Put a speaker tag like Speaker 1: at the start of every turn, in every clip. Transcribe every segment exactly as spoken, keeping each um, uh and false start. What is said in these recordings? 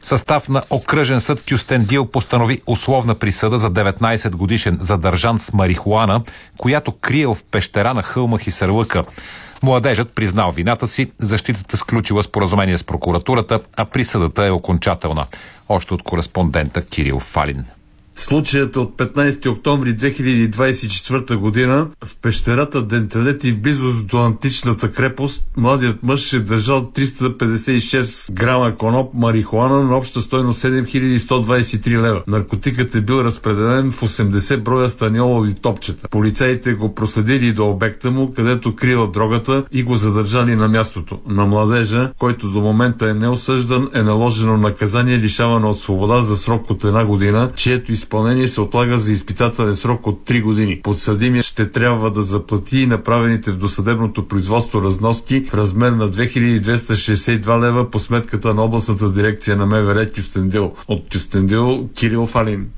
Speaker 1: Състав на окръжен съд Кюстендил постанови условна присъда за деветнайсет годишен задържан с марихуана, която криел в пещера на хълма Хисарлъка. Младежът признал вината си, защитата сключила споразумение с прокуратурата, а присъдата е окончателна. Още от кореспондента Кирил Фалин.
Speaker 2: Случаят от петнайсети октомври две хиляди двайсет и четвърта година в пещерата Дентелети в близост до античната крепост младият мъж е държал триста петдесет и шест грама коноп марихуана на обща стойност седем хиляди сто двайсет и три лева. Наркотикът е бил разпределен в осемдесет броя станиолови топчета. Полицаите го проследили до обекта му, където крила дрогата и го задържали на мястото. На младежа, който до момента е неосъждан, е наложено наказание лишаване от свобода за срок от една година, чието изпълнение се отлага за изпитателен срок от три години. Подсъдимият ще трябва да заплати направените в досъдебното производство разноски в размер на две хиляди двеста шейсет и два лева по сметката на областната дирекция на МВР Кюстендил. От Кюстендил Кирил Фалин.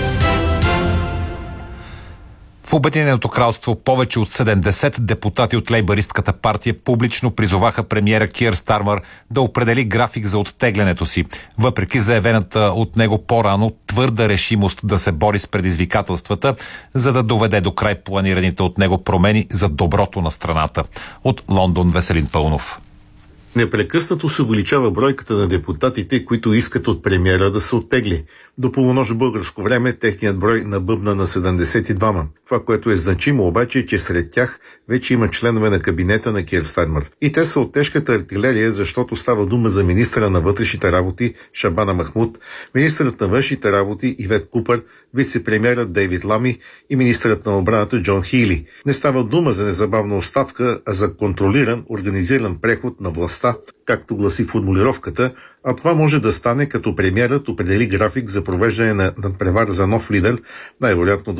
Speaker 1: В Обединеното кралство повече от седемдесет депутати от лейбъристката партия публично призоваха премиера Кийър Стармър да определи график за оттеглянето си, въпреки заявената от него по-рано твърда решимост да се бори с предизвикателствата, за да доведе до край планираните от него промени за доброто на страната. От Лондон Веселин Пълнов.
Speaker 3: Непрекъснато се увеличава бройката на депутатите, които искат от премиера да се оттегли. До полунощ българско време техният брой набъбна на седемдесет и двама. Това, което е значимо обаче, е, че сред тях вече има членове на кабинета на Кийър Стармър. И те са от тежката артилерия, защото става дума за министъра на вътрешните работи Шабана Махмуд, министърът на външните работи Ивет Купър, вице-премиерът Дейвид Лами и министърът на отбраната Джон Хийли. Не става дума за незабавна оставка, а за контролиран, организиран преход на властта, както гласи формулировката, а това може да стане като премиерът определи график за провеждане на надпревара за нов лидер, най-вероятно